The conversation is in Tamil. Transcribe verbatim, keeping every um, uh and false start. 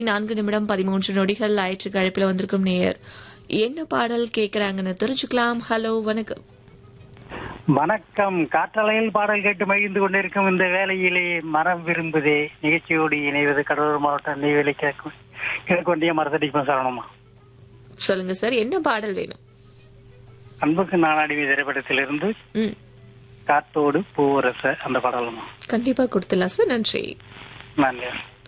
நான்கு நிமிடம் பதிமூன்று நொடிகள் ஆயிற்று. அழைப்பில் வந்திருக்கும் நேயர் என்ன பாடல் கேட்கறாங்கன்னு தெரிஞ்சுக்கலாம். ஹலோ, வணக்கம். வணக்கம். காற்றலையில் பாடல் கேட்டு மகிழ்ந்து கொண்டிருக்கும் இந்த வேளையிலே மரம் விரும்புதே நிகழ்ச்சியோடு இணைவது கடலூர் மாவட்டம் நெய்வேலி கிழக்கு கிழக்கு ஒன்றிய மரத்தடிப்பு சரணமா. சொல்லுங்க சார், என்ன பாடல் வேணும்? அன்புக்கு நானாடிமை திரைப்படத்திலிருந்து ம் காத்தோடு பூவரச அந்த பாடலுமா. கண்டிப்பா கொடுத்துடலாம் சார். நன்றி. நன்றி.